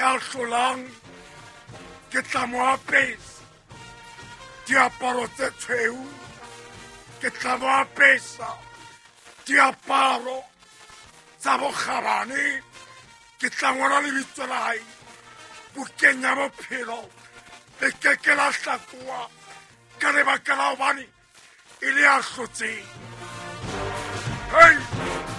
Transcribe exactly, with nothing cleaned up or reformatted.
ya hlolang ke tla mo apesa diaparo tse tshweu ke tla mo apesa diaparo tsa bokgabane ke tla ngwala lebitso la hae bukeng ya bophelo le keke la hlakoha ka lebaka la hobane e le ya hlotseng. Hey!